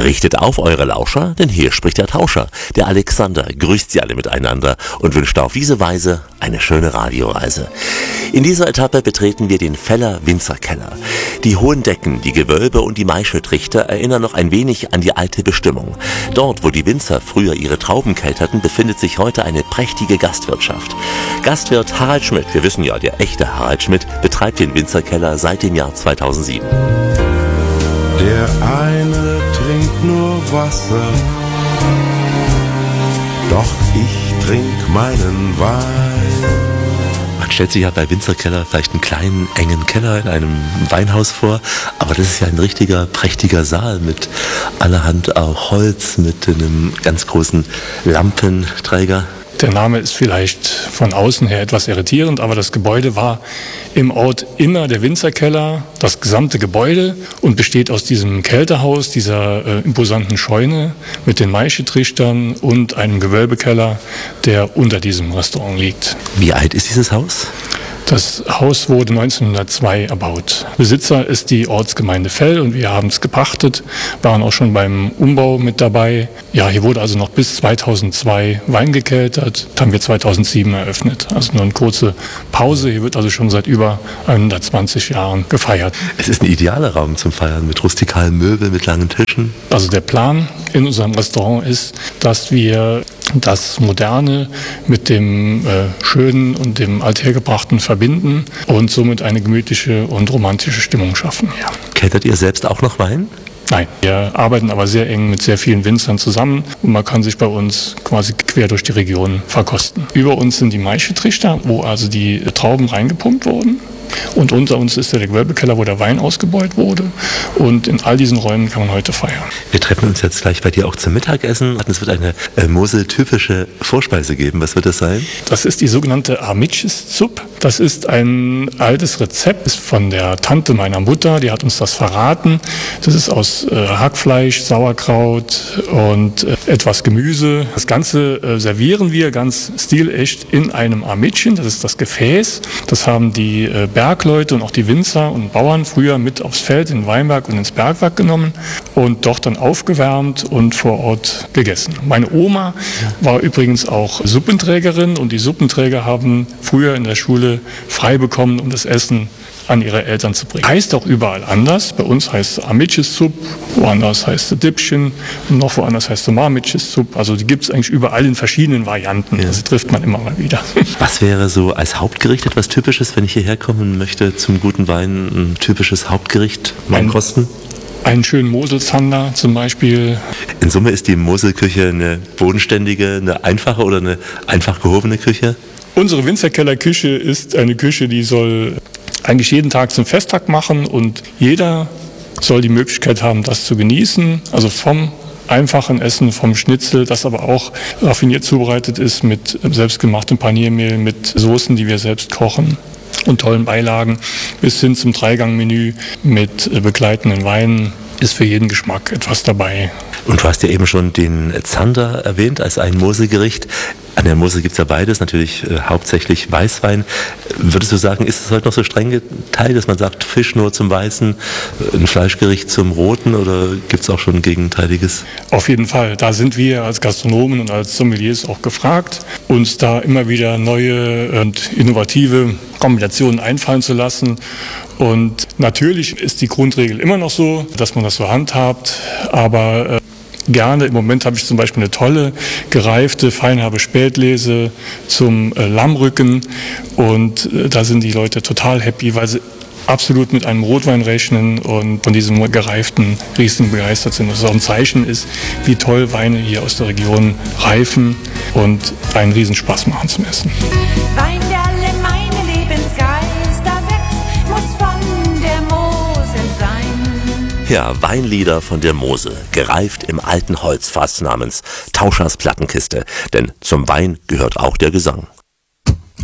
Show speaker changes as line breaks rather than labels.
Richtet auf eure Lauscher, denn hier spricht der Tauscher. Der Alexander grüßt Sie alle miteinander und wünscht auf diese Weise eine schöne Radioreise. In dieser Etappe betreten wir den Feller Winzerkeller. Die hohen Decken, die Gewölbe und die Maischetrichter erinnern noch ein wenig an die alte Bestimmung. Dort, wo die Winzer früher ihre Trauben kelterten, befindet sich heute eine prächtige Gastwirtschaft. Gastwirt Harald Schmidt, wir wissen ja, der echte Harald Schmidt, betreibt den Winzerkeller seit dem Jahr 2007.
Der eine trinkt nur Wasser, doch ich trink meinen Wein.
Man stellt sich ja bei Winzerkeller vielleicht einen kleinen, engen Keller in einem Weinhaus vor, aber das ist ja ein richtiger, prächtiger Saal mit allerhand auch Holz, mit einem ganz großen Lampenträger.
Der Name ist vielleicht von außen her etwas irritierend, aber das Gebäude war im Ort immer der Winzerkeller, das gesamte Gebäude, und besteht aus diesem Kältehaus, dieser imposanten Scheune mit den Maischetrichtern und einem Gewölbekeller, der unter diesem Restaurant liegt.
Wie alt ist dieses Haus?
Das Haus wurde 1902 erbaut. Besitzer ist die Ortsgemeinde Fell und wir haben es gepachtet, waren auch schon beim Umbau mit dabei. Ja, hier wurde also noch bis 2002 Wein gekeltert, das haben wir 2007 eröffnet. Also nur eine kurze Pause, hier wird also schon seit über 120 Jahren gefeiert.
Es ist ein idealer Raum zum Feiern mit rustikalen Möbeln, mit langen Tischen.
Also der Plan in unserem Restaurant ist, dass wir das Moderne mit dem Schönen und dem Althergebrachten verbinden und somit eine gemütliche und romantische Stimmung schaffen. Ja.
Keltert ihr selbst auch noch Wein?
Nein, wir arbeiten aber sehr eng mit sehr vielen Winzern zusammen und man kann sich bei uns quasi quer durch die Region verkosten. Über uns sind die Maischetrichter, wo also die Trauben reingepumpt wurden. Und unter uns ist der Gewölbekeller, wo der Wein ausgebeut wurde. Und in all diesen Räumen kann man heute feiern.
Wir treffen uns jetzt gleich bei dir auch zum Mittagessen. Es wird eine Mosel-typische Vorspeise geben. Was wird das sein?
Das ist die sogenannte Amitsches-Suppe. Das ist ein altes Rezept von der Tante meiner Mutter. Die hat uns das verraten. Das ist aus Hackfleisch, Sauerkraut und etwas Gemüse. Das Ganze servieren wir ganz stilecht in einem Amitschen. Das ist das Gefäß. Das haben die Bergleute und auch die Winzer und Bauern früher mit aufs Feld in den Weinberg und ins Bergwerk genommen und dort dann aufgewärmt und vor Ort gegessen. Meine Oma war übrigens auch Suppenträgerin und die Suppenträger haben früher in der Schule frei bekommen, um das Essen an ihre Eltern zu bringen. Heißt auch überall anders. Bei uns heißt es Amitsches-Supp, woanders heißt es Dippchen und noch woanders heißt es Marmitsches-Supp. Also die gibt es eigentlich überall in verschiedenen Varianten. Ja. Das trifft man immer mal wieder.
Was wäre so als Hauptgericht etwas Typisches, wenn ich hierher kommen möchte zum guten Wein, ein typisches Hauptgericht mal kosten?
Einen schönen Moselzander zum Beispiel.
In Summe ist die Moselküche eine bodenständige, eine einfache oder eine einfach gehobene Küche?
Unsere Winzerkellerküche ist eine Küche, die soll eigentlich jeden Tag zum Festtag machen und jeder soll die Möglichkeit haben, das zu genießen. Also vom einfachen Essen, vom Schnitzel, das aber auch raffiniert zubereitet ist mit selbstgemachtem Paniermehl, mit Soßen, die wir selbst kochen und tollen Beilagen, bis hin zum Dreigangmenü mit begleitenden Weinen. Ist für jeden Geschmack etwas dabei.
Und du hast ja eben schon den Zander erwähnt als ein Moselgericht. An der Mosel gibt es ja beides, natürlich hauptsächlich Weißwein. Würdest du sagen, ist es heute noch so streng geteilt, dass man sagt, Fisch nur zum Weißen, ein Fleischgericht zum Roten, oder gibt es auch schon Gegenteiliges?
Auf jeden Fall. Da sind wir als Gastronomen und als Sommeliers auch gefragt, uns da immer wieder neue und innovative Kombinationen einfallen zu lassen. Und natürlich ist die Grundregel immer noch so, dass man das so handhabt, aber gerne. Im Moment habe ich zum Beispiel eine tolle, gereifte, feinherbe Spätlese zum Lammrücken und da sind die Leute total happy, weil sie absolut mit einem Rotwein rechnen und von diesem gereiften Riesling begeistert sind. Das auch ein Zeichen ist, wie toll Weine hier aus der Region reifen und einen Riesenspaß machen zum Essen.
Wein, der alle meine Lebensgeister weckt, muss von der Mosel sein.
Ja, Weinlieder von der Mosel, gereift im alten Holzfass namens Tauschers Plattenkiste, denn zum Wein gehört auch der Gesang.